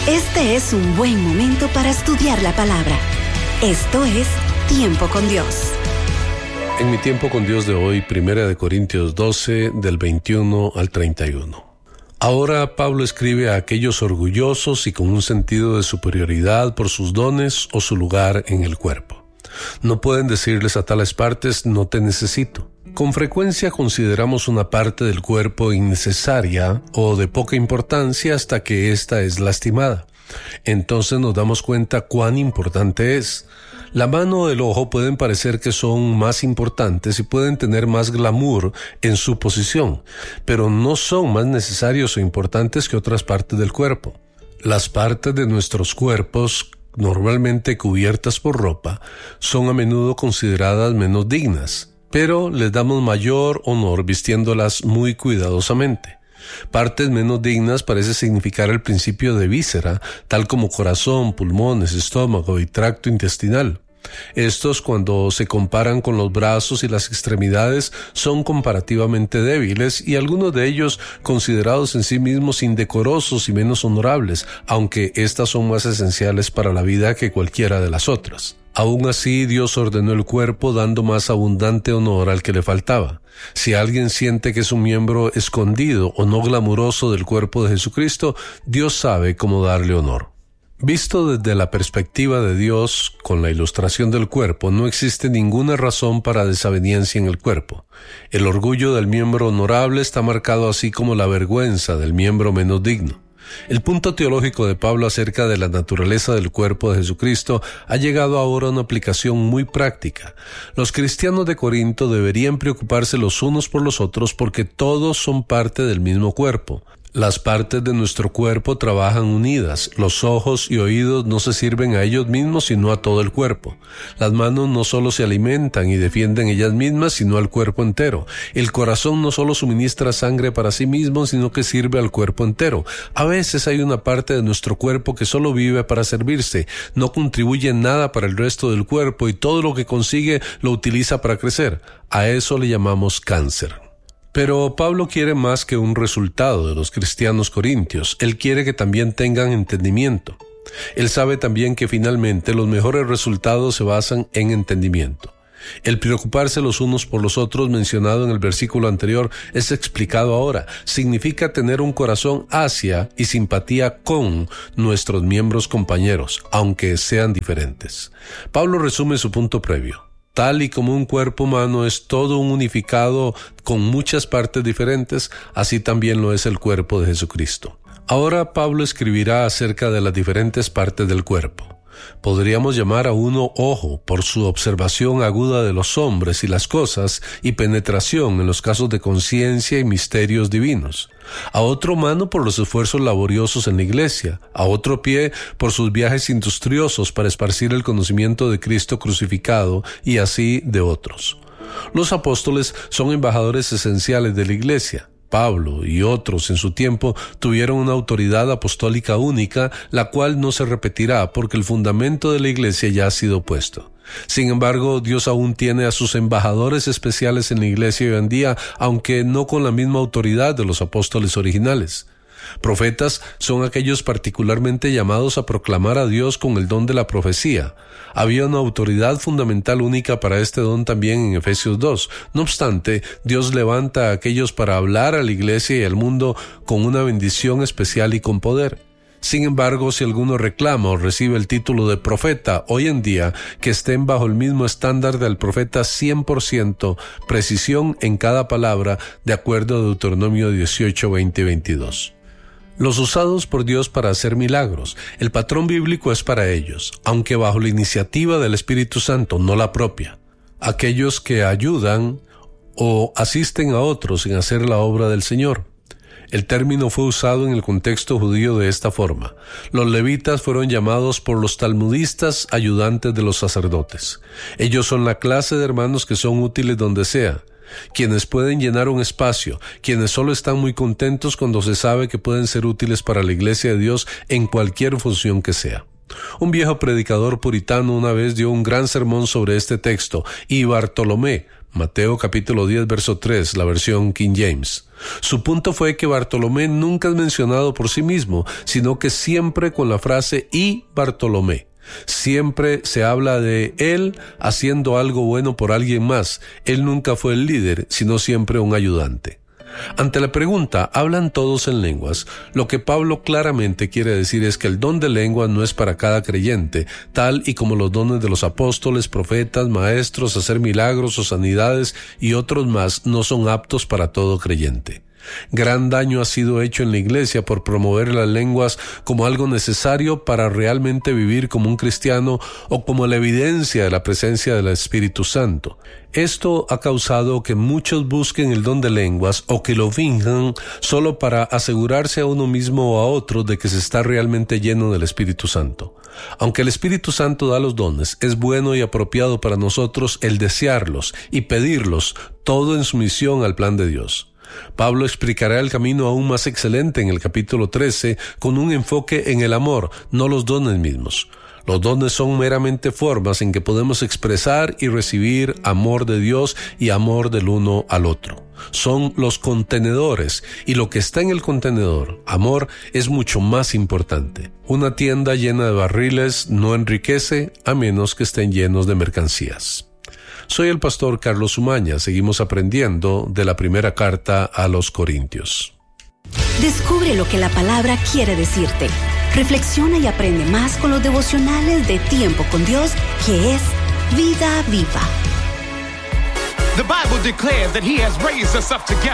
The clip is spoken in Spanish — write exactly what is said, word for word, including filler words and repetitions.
Este es un buen momento para estudiar la palabra. Esto es Tiempo con Dios. En mi tiempo con Dios de hoy, Primera de Corintios doce, del veintiuno al treinta y uno. Ahora Pablo escribe a aquellos orgullosos y con un sentido de superioridad por sus dones o su lugar en el cuerpo. No pueden decirles a tales partes, no te necesito. Con frecuencia consideramos una parte del cuerpo innecesaria o de poca importancia hasta que ésta es lastimada. Entonces nos damos cuenta cuán importante es. La mano o el ojo pueden parecer que son más importantes y pueden tener más glamour en su posición, pero no son más necesarios o importantes que otras partes del cuerpo. Las partes de nuestros cuerpos, normalmente cubiertas por ropa, son a menudo consideradas menos dignas, pero les damos mayor honor vistiéndolas muy cuidadosamente. Partes menos dignas parece significar el principio de víscera, tal como corazón, pulmones, estómago y tracto intestinal. Estos, cuando se comparan con los brazos y las extremidades, son comparativamente débiles y algunos de ellos considerados en sí mismos indecorosos y menos honorables, aunque estas son más esenciales para la vida que cualquiera de las otras. Aún así, Dios ordenó el cuerpo dando más abundante honor al que le faltaba. Si alguien siente que es un miembro escondido o no glamuroso del cuerpo de Jesucristo, Dios sabe cómo darle honor. Visto desde la perspectiva de Dios, con la ilustración del cuerpo, no existe ninguna razón para desaveniencia en el cuerpo. El orgullo del miembro honorable está marcado así como la vergüenza del miembro menos digno. El punto teológico de Pablo acerca de la naturaleza del cuerpo de Jesucristo ha llegado ahora a una aplicación muy práctica. Los cristianos de Corinto deberían preocuparse los unos por los otros porque todos son parte del mismo cuerpo. Las partes de nuestro cuerpo trabajan unidas. Los ojos y oídos no se sirven a ellos mismos sino a todo el cuerpo. Las manos no solo se alimentan y defienden ellas mismas sino al cuerpo entero. El corazón no solo suministra sangre para sí mismo sino que sirve al cuerpo entero. A veces hay una parte de nuestro cuerpo que solo vive para servirse, no contribuye en nada para el resto del cuerpo y todo lo que consigue lo utiliza para crecer. A eso le llamamos cáncer. Pero Pablo quiere más que un resultado de los cristianos corintios. Él quiere que también tengan entendimiento. Él sabe también que finalmente los mejores resultados se basan en entendimiento. El preocuparse los unos por los otros mencionado en el versículo anterior es explicado ahora. Significa tener un corazón hacia y simpatía con nuestros miembros compañeros, aunque sean diferentes. Pablo resume su punto previo. Tal y como un cuerpo humano es todo un unificado con muchas partes diferentes, así también lo es el cuerpo de Jesucristo. Ahora Pablo escribirá acerca de las diferentes partes del cuerpo. Podríamos llamar a uno ojo por su observación aguda de los hombres y las cosas y penetración en los casos de conciencia y misterios divinos. A otro mano por los esfuerzos laboriosos en la iglesia, a otro pie por sus viajes industriosos para esparcir el conocimiento de Cristo crucificado y así de otros. Los apóstoles son embajadores esenciales de la iglesia. Pablo y otros en su tiempo tuvieron una autoridad apostólica única, la cual no se repetirá porque el fundamento de la iglesia ya ha sido puesto. Sin embargo, Dios aún tiene a sus embajadores especiales en la iglesia hoy en día, aunque no con la misma autoridad de los apóstoles originales. Profetas son aquellos particularmente llamados a proclamar a Dios con el don de la profecía. Había una autoridad fundamental única para este don también en Efesios dos. No obstante, Dios levanta a aquellos para hablar a la iglesia y al mundo con una bendición especial y con poder. Sin embargo, si alguno reclama o recibe el título de profeta hoy en día, que estén bajo el mismo estándar del profeta cien por ciento, precisión en cada palabra, de acuerdo a Deuteronomio dieciocho, veinte y veintidós. Los usados por Dios para hacer milagros, el patrón bíblico es para ellos, aunque bajo la iniciativa del Espíritu Santo, no la propia. Aquellos que ayudan o asisten a otros en hacer la obra del Señor. El término fue usado en el contexto judío de esta forma. Los levitas fueron llamados por los talmudistas ayudantes de los sacerdotes. Ellos son la clase de hermanos que son útiles donde sea, quienes pueden llenar un espacio, quienes solo están muy contentos cuando se sabe que pueden ser útiles para la iglesia de Dios en cualquier función que sea. Un viejo predicador puritano una vez dio un gran sermón sobre este texto y Bartolomé, Mateo capítulo diez, verso tres, la versión King James. Su punto fue que Bartolomé nunca es mencionado por sí mismo, sino que siempre con la frase y Bartolomé. Siempre se habla de él haciendo algo bueno por alguien más. Él nunca fue el líder, sino siempre un ayudante. Ante la pregunta, ¿hablan todos en lenguas? Lo que Pablo claramente quiere decir es que el don de lenguas no es para cada creyente, tal y como los dones de los apóstoles, profetas, maestros, hacer milagros o sanidades y otros más no son aptos para todo creyente. Gran daño ha sido hecho en la iglesia por promover las lenguas como algo necesario para realmente vivir como un cristiano o como la evidencia de la presencia del Espíritu Santo. Esto ha causado que muchos busquen el don de lenguas o que lo finjan solo para asegurarse a uno mismo o a otros de que se está realmente lleno del Espíritu Santo. Aunque el Espíritu Santo da los dones, es bueno y apropiado para nosotros el desearlos y pedirlos, todo en sumisión al plan de Dios. Pablo explicará el camino aún más excelente en el capítulo trece con un enfoque en el amor, no los dones mismos. Los dones son meramente formas en que podemos expresar y recibir amor de Dios y amor del uno al otro. Son los contenedores, y lo que está en el contenedor, amor, es mucho más importante. Una tienda llena de barriles no enriquece a menos que estén llenos de mercancías. Soy el pastor Carlos Umaña. Seguimos aprendiendo de la primera carta a los Corintios. Descubre lo que la palabra quiere decirte. Reflexiona y aprende más con los devocionales de Tiempo con Dios, que es Vida Viva. The Bible declares that He has raised us up together.